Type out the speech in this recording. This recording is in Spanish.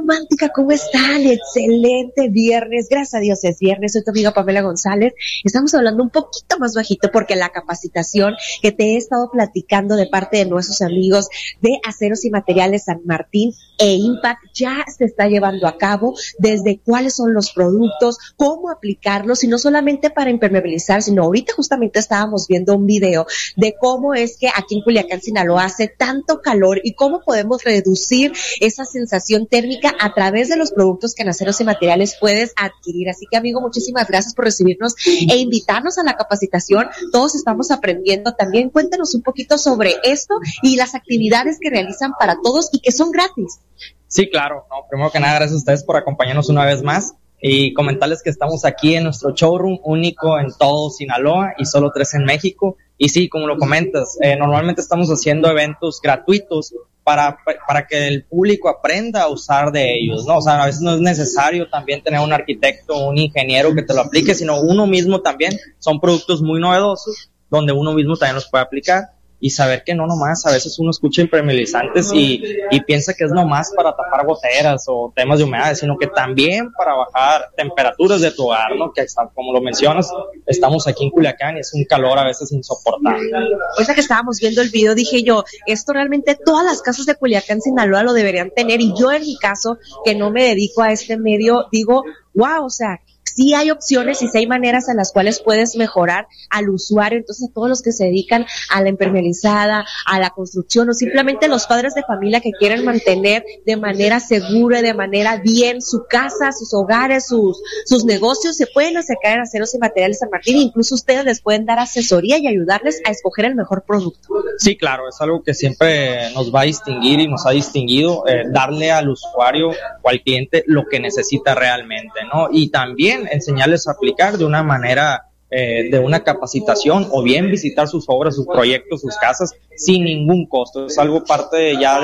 romántica, ¿cómo están? Excelente viernes, gracias a Dios es viernes, soy tu amiga Pamela González. Estamos hablando un poquito más bajito porque la capacitación que te he estado platicando de parte de nuestros amigos de Aceros y Materiales San Martín e Impact ya se está llevando a cabo, desde cuáles son los productos, cómo aplicarlos, y no solamente para impermeabilizar, sino ahorita justamente estábamos viendo un video de cómo es que aquí en Culiacán, Sinaloa, hace tanto calor y cómo podemos reducir esa sensación térmica a través de los productos que en Aceros y Materiales puedes adquirir. Así que, amigo, muchísimas gracias por recibirnos e invitarnos a la capacitación. Todos estamos aprendiendo también. Cuéntanos un poquito sobre esto y las actividades que realizan para todos y que son gratis. Sí, claro. No, primero que nada, gracias a ustedes por acompañarnos una vez más y comentarles que estamos aquí en nuestro showroom único en todo Sinaloa y solo 3 en México. Y sí, como lo comentas, normalmente estamos haciendo eventos gratuitos para que el público aprenda a usar de ellos, ¿no? O sea, a veces no es necesario también tener un arquitecto o un ingeniero que te lo aplique, sino uno mismo también. Son productos muy novedosos donde uno mismo también los puede aplicar y saber que no nomás, a veces uno escucha impermeabilizantes y piensa que es nomás para tapar goteras o temas de humedad, sino que también para bajar temperaturas de tu hogar, ¿no? Que como lo mencionas, estamos aquí en Culiacán y es un calor a veces insoportable. Ahorita que estábamos viendo el video dije yo, esto realmente todas las casas de Culiacán, Sinaloa lo deberían tener, y yo en mi caso, que no me dedico a este medio, digo, wow, o sea, sí hay opciones y sí hay maneras en las cuales puedes mejorar al usuario. Entonces, a todos los que se dedican a la impermeabilizada, a la construcción, o simplemente los padres de familia que quieren mantener de manera segura, de manera bien su casa, sus hogares, sus negocios, se pueden acercar a Aceros y Materiales San Martín, e incluso ustedes les pueden dar asesoría y ayudarles a escoger el mejor producto. Sí, claro, es algo que siempre nos va a distinguir y nos ha distinguido, darle al usuario o al cliente lo que necesita realmente, ¿no? Y también enseñarles a aplicar de una manera, de una capacitación, o bien visitar sus obras, sus proyectos, sus casas, sin ningún costo. Es algo parte ya